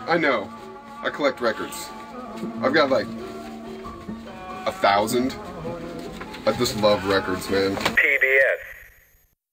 I know. I collect records. I've got like 1,000. I just love records, man.